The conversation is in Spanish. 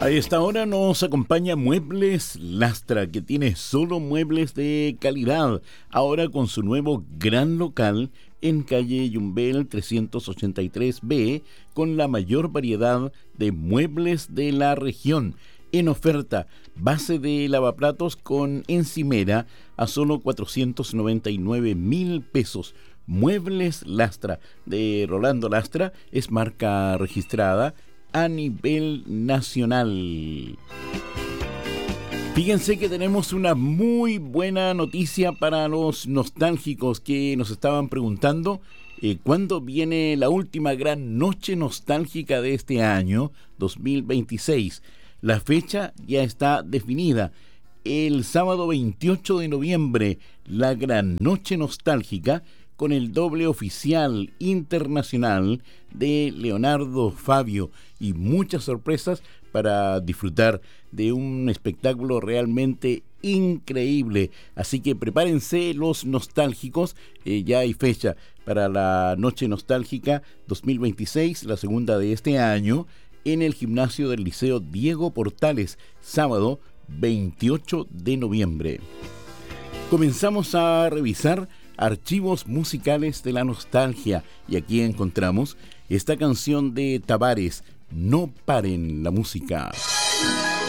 A esta hora nos acompaña Muebles Lastra, que tiene solo muebles de calidad, ahora con su nuevo gran local en calle Yumbel 383B, con la mayor variedad de muebles de la región. En oferta, base de lavaplatos con encimera a solo 499.000 pesos. Muebles Lastra, de Rolando Lastra, es marca registrada a nivel nacional. Fíjense que tenemos una muy buena noticia para los nostálgicos que nos estaban preguntando cuándo viene la última gran noche nostálgica de este año 2026. La fecha ya está definida. El sábado 28 de noviembre, la gran noche nostálgica con el doble oficial internacional de Leonardo Fabio y muchas sorpresas para disfrutar de un espectáculo realmente increíble. Así que prepárense los nostálgicos, ya hay fecha para la Noche Nostálgica 2026, la segunda de este año, en el gimnasio del Liceo Diego Portales, sábado 28 de noviembre. Comenzamos a revisar archivos musicales de la nostalgia y aquí encontramos esta canción de Tavares, No paren la música.